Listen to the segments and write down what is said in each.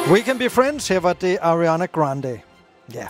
We Can Be Friends, her var det Ariana Grande. Ja.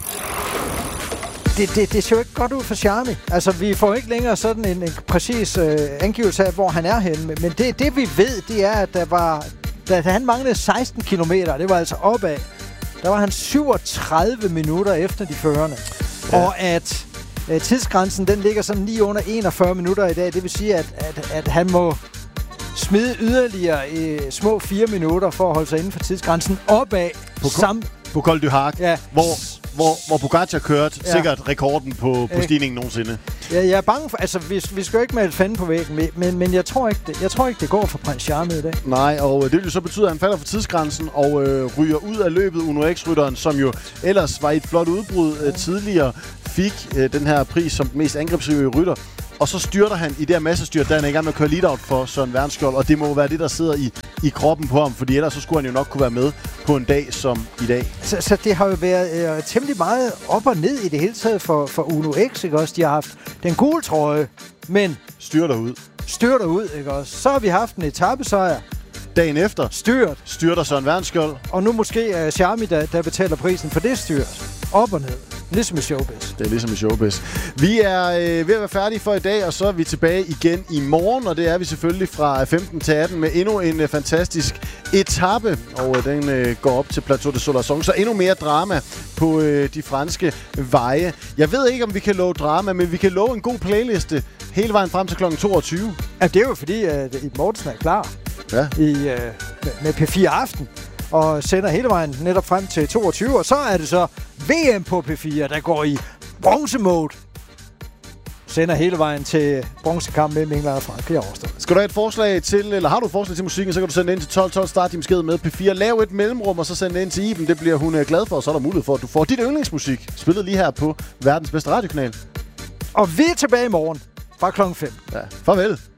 Det ser jo ikke godt ud for Charmy. Altså, vi får ikke længere sådan en præcis angivelse af, hvor han er henne. Men det vi ved, det er, at da han manglede 16 kilometer, det var altså opad, der var han 37 minutter efter de førende. Ja. Og at tidsgrænsen, den ligger sådan lige under 41 minutter i dag. Det vil sige, at han må smide yderligere i små 4 minutter for at holde sig inden for tidsgrænsen opad. På Col du Hac, ja. Hvor Pogacar kørte sikkert rekorden på stigningen nogensinde. Ja, jeg er bange for... Altså, vi skal jo ikke melde fanden på væggen, men jeg tror ikke, det går for Prins Charmy i dag. Nej, og det vil jo så betyde, at han falder for tidsgrænsen og ryger ud af løbet. Uno X-rytteren, som jo ellers var i et flot udbrud tidligere, fik den her pris som den mest angrebsrige rytter. Og så styrter han i det her massestyrt, der han er i gang med at køre lead-out for Søren Wernskjold. Og det må være det, der sidder i kroppen på ham, fordi ellers så skulle han jo nok kunne være med på en dag som i dag. Så det har jo været temmelig meget op og ned i det hele taget for Uno X, ikke også? De har haft den gule trøje, men... Styrter ud, ikke også? Så har vi haft en etapesejr. Dagen efter styrter Søren Wernskjold. Og nu måske er Charmy, der betaler prisen for det styrt. Op og ned. Ligesom i showbiz. Det er ligesom i showbiz. Vi er ved at være færdige for i dag, og så er vi tilbage igen i morgen. Og det er vi selvfølgelig fra 15 til 18 med endnu en fantastisk etape. Og den går op til Plateau de Solarson. Så endnu mere drama på de franske veje. Jeg ved ikke, om vi kan love drama, men vi kan love en god playliste hele vejen frem til kl. 22. Ja, det er jo fordi, at Ib Mortensen er klar med P4 Aften. Og sender hele vejen netop frem til 22. Og så er det så VM på P4, der går i bronzemode. Sender hele vejen til bronzekamp mellem England og Frankrig overstået. Skal du have et forslag til, eller har du et forslag til musikken, så kan du sende ind til 1212. Start din besked med P4. Lav et mellemrum, og så send det ind til Iben. Det bliver hun glad for, og så er der mulighed for, at du får dit yndlingsmusik spillet lige her på verdens bedste radiokanal. Og vi er tilbage i morgen fra klokken 5. Ja, farvel.